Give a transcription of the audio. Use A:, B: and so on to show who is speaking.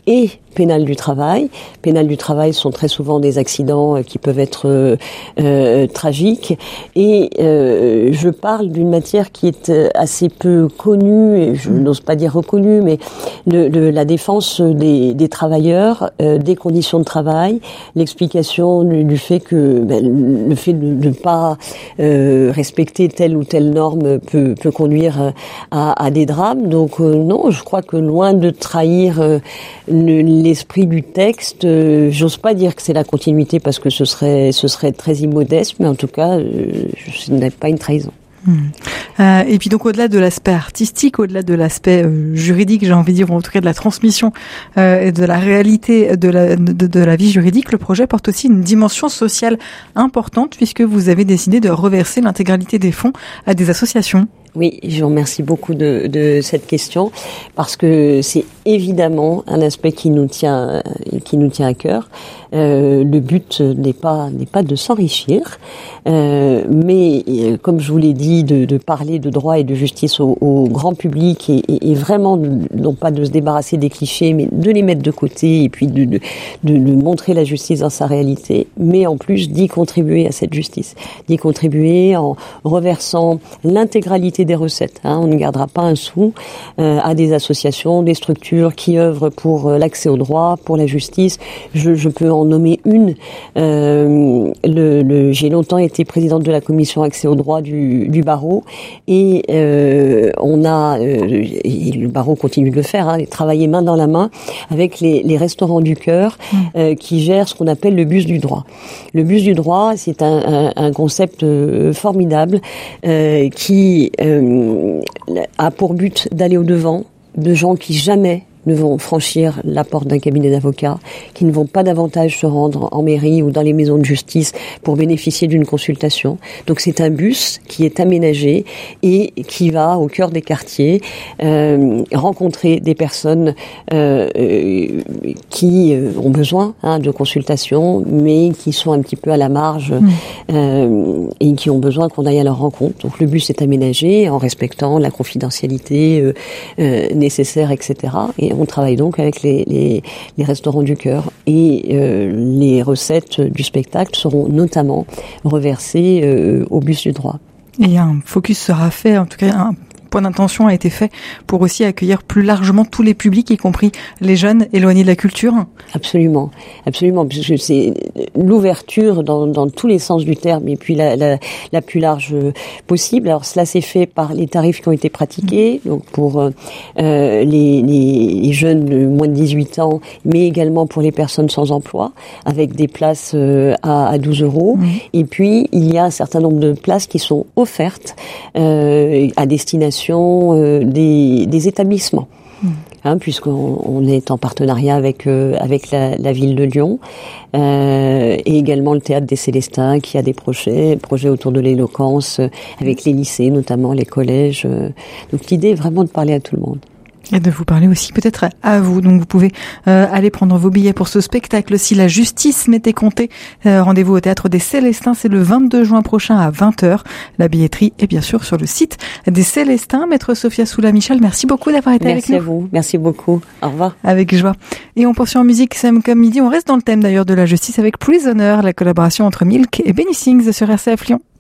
A: et pénal du travail. Pénal du travail sont très souvent des accidents qui peuvent être tragiques. Et je parle d'une matière qui est assez peu connue, et je n'ose pas dire reconnue, mais la défense des travailleurs, des conditions de travail, l'explication du fait que le fait de ne pas respecter telle ou telle norme peut conduire à des drames. Donc non, je crois que loin de trahir l'esprit du texte, j'ose pas dire que c'est la continuité parce que ce serait très immodeste, mais en tout cas, ce n'est pas une trahison.
B: Et puis donc au-delà de l'aspect artistique, au-delà de l'aspect juridique, j'ai envie de dire, ou en tout cas de la transmission et de la réalité de la vie juridique, le projet porte aussi une dimension sociale importante puisque vous avez décidé de reverser l'intégralité des fonds à des associations.
A: Oui, je vous remercie beaucoup de cette question parce que c'est évidemment un aspect qui nous tient à cœur. Le but n'est pas de s'enrichir, mais comme je vous l'ai dit, de parler de droit et de justice au grand public et vraiment non pas de se débarrasser des clichés, mais de les mettre de côté et puis de montrer la justice dans sa réalité, mais en plus d'y contribuer à cette justice, d'y contribuer en reversant l'intégralité des recettes. On ne gardera pas un sou à des associations, des structures qui œuvrent pour l'accès au droit, pour la justice. Je peux en nommer une. J'ai longtemps été présidente de la commission accès au droit du barreau et et le barreau continue de le faire, travailler main dans la main avec les restaurants du cœur qui gèrent ce qu'on appelle le bus du droit. Le bus du droit, c'est un concept formidable qui a pour but d'aller au-devant de gens qui jamais ne vont franchir la porte d'un cabinet d'avocats, qui ne vont pas davantage se rendre en mairie ou dans les maisons de justice pour bénéficier d'une consultation. Donc c'est un bus qui est aménagé et qui va au cœur des quartiers rencontrer des personnes qui ont besoin de consultation, mais qui sont un petit peu à la marge et qui ont besoin qu'on aille à leur rencontre. Donc le bus est aménagé en respectant la confidentialité nécessaire, etc. Et on travaille donc avec les restaurants du cœur et les recettes du spectacle seront notamment reversées au bus du droit.
B: Et un focus sera fait, en tout cas un point d'intention a été fait pour aussi accueillir plus largement tous les publics, y compris les jeunes éloignés de la culture.
A: Absolument, puisque c'est l'ouverture dans tous les sens du terme et puis la plus large possible. Alors cela s'est fait par les tarifs qui ont été pratiqués, donc pour les jeunes de moins de 18 ans, mais également pour les personnes sans emploi, avec des places à 12 €. Et puis il y a un certain nombre de places qui sont offertes à destination des établissements. Puisqu'on est en partenariat avec la ville de Lyon et également le Théâtre des Célestins qui a des projets autour de l'éloquence avec les lycées, notamment les collèges. Donc l'idée est vraiment de parler à tout le monde.
B: Et de vous parler aussi peut-être à vous. Donc vous pouvez aller prendre vos billets pour ce spectacle si la justice m'était comptée. Rendez-vous au Théâtre des Célestins, c'est le 22 juin prochain à 20h. La billetterie est bien sûr sur le site des Célestins. Maître Sophia Soula-Michel, merci beaucoup d'avoir été avec nous.
A: Merci à vous, merci beaucoup. Au revoir.
B: Avec joie. Et on poursuit en musique comme midi. On reste dans le thème d'ailleurs de la justice avec Prisoner, la collaboration entre Milk et Benny Sings sur RCF Lyon.